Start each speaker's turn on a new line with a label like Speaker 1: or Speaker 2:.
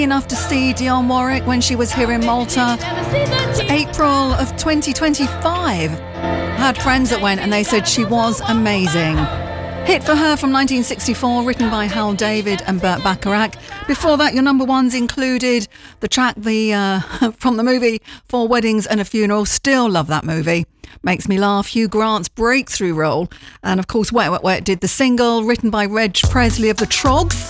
Speaker 1: Enough to see Dionne Warwick when she was here in Malta. April of 2025. I had friends that went and they said she was amazing. Hit for her from 1964, written by Hal David and Burt Bacharach. Before that, your number ones included the track from the movie Four Weddings and a Funeral. Still love that movie. Makes me laugh. Hugh Grant's breakthrough role. And of course, Wet Wet Wet did the single, written by Reg Presley of the Trogs.